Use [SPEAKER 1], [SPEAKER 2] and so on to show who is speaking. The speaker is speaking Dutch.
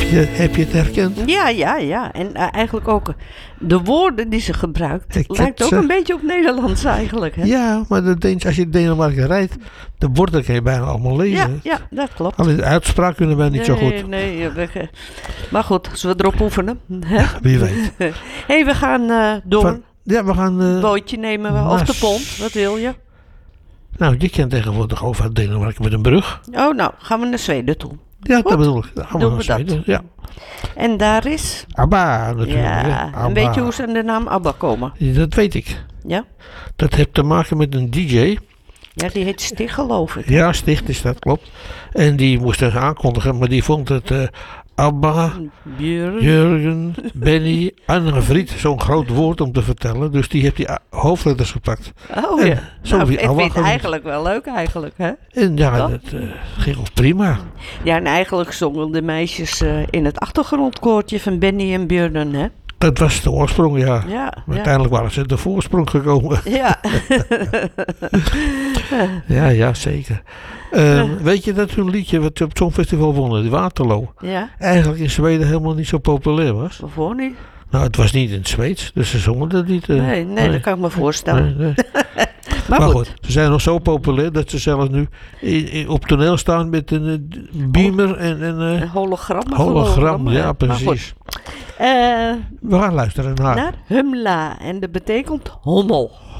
[SPEAKER 1] Heb je het herkend?
[SPEAKER 2] Ja. En eigenlijk ook de woorden die ze gebruikt,
[SPEAKER 1] Ik
[SPEAKER 2] lijkt
[SPEAKER 1] heb
[SPEAKER 2] ook
[SPEAKER 1] ze-
[SPEAKER 2] een beetje op Nederlands eigenlijk. Hè?
[SPEAKER 1] Ja, maar als je in Denemarken rijdt, de woorden kan je bijna allemaal lezen.
[SPEAKER 2] Ja, dat klopt.
[SPEAKER 1] Alleen de uitspraak kunnen wij niet zo goed.
[SPEAKER 2] Nee. Maar goed, zullen we erop oefenen? Hè?
[SPEAKER 1] Wie weet.
[SPEAKER 2] Hey, we gaan door.
[SPEAKER 1] Ja, we gaan...
[SPEAKER 2] Een bootje nemen we, of de
[SPEAKER 1] Mas.
[SPEAKER 2] pont, wat wil je?
[SPEAKER 1] Nou, je kent tegenwoordig over Denemarken met een brug.
[SPEAKER 2] Oh, nou, gaan we naar Zweden toe.
[SPEAKER 1] Ja,
[SPEAKER 2] Goed.
[SPEAKER 1] dat bedoel ik. Dan gaan we
[SPEAKER 2] Doen
[SPEAKER 1] naar
[SPEAKER 2] we dat.
[SPEAKER 1] Zweden. Ja.
[SPEAKER 2] En daar is,
[SPEAKER 1] ABBA natuurlijk. hè.
[SPEAKER 2] ja,
[SPEAKER 1] ABBA.
[SPEAKER 2] een beetje hoe ze aan de naam ABBA komen.
[SPEAKER 1] Ja, dat weet ik.
[SPEAKER 2] Ja?
[SPEAKER 1] Dat heeft te maken met een DJ.
[SPEAKER 2] Ja, die heet Stig, geloof ik.
[SPEAKER 1] Ja, Sticht is dat, klopt. En die moest het aankondigen, maar die vond het ABBA,
[SPEAKER 2] Björn.
[SPEAKER 1] Jurgen, Benny, Annegriet, zo'n groot woord om te vertellen. Dus die heeft die hoofdletters gepakt.
[SPEAKER 2] Oh
[SPEAKER 1] En
[SPEAKER 2] ja.
[SPEAKER 1] zo
[SPEAKER 2] Nou,
[SPEAKER 1] wie
[SPEAKER 2] ik vind
[SPEAKER 1] ABBA
[SPEAKER 2] het
[SPEAKER 1] genoemd.
[SPEAKER 2] eigenlijk wel leuk eigenlijk, hè?
[SPEAKER 1] En ja,
[SPEAKER 2] Toch?
[SPEAKER 1] dat ging ook prima.
[SPEAKER 2] Ja, en eigenlijk zongen de meisjes in het achtergrondkoortje van Benny en Björn, hè?
[SPEAKER 1] Dat was de oorsprong, ja.
[SPEAKER 2] Ja,
[SPEAKER 1] Maar
[SPEAKER 2] ja.
[SPEAKER 1] uiteindelijk waren ze de voorsprong gekomen.
[SPEAKER 2] Ja.
[SPEAKER 1] Ja, zeker. Weet je dat hun liedje wat ze op het Songfestival wonnen, die Waterloo,
[SPEAKER 2] Ja,
[SPEAKER 1] eigenlijk in Zweden helemaal niet zo populair was?
[SPEAKER 2] waarvoor niet?
[SPEAKER 1] Nou, het was niet in het Zweeds, dus ze zongen dat niet.
[SPEAKER 2] Nee, dat kan ik me voorstellen.
[SPEAKER 1] Nee.
[SPEAKER 2] Maar
[SPEAKER 1] Maar
[SPEAKER 2] goed.
[SPEAKER 1] goed, ze zijn nog zo populair dat ze zelfs nu op toneel staan met een beamer en
[SPEAKER 2] Een
[SPEAKER 1] een
[SPEAKER 2] hologram.
[SPEAKER 1] hologram. Ja,
[SPEAKER 2] Maar
[SPEAKER 1] precies.
[SPEAKER 2] goed.
[SPEAKER 1] We gaan luisteren naar
[SPEAKER 2] Naar Humla. En dat betekent hommel.